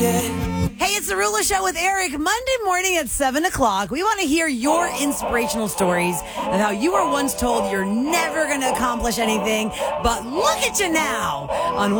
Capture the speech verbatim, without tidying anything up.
Hey, it's the Ruler Show with Eric. Monday morning at seven o'clock. We want to hear your inspirational stories of how you were once told you're never going to accomplish anything, but look at you now on